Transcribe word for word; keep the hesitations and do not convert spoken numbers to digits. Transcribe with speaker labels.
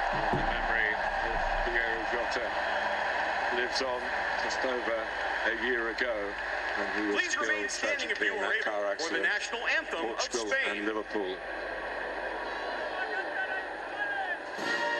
Speaker 1: The memory of Diego Jota lives on just over a year ago when he was
Speaker 2: Please
Speaker 1: killed
Speaker 2: remain standing if
Speaker 1: tragically
Speaker 2: you
Speaker 1: in
Speaker 2: are
Speaker 1: that car
Speaker 2: able for the
Speaker 1: accident
Speaker 2: national anthem
Speaker 1: in Portugal
Speaker 2: of Spain.
Speaker 1: and Liverpool.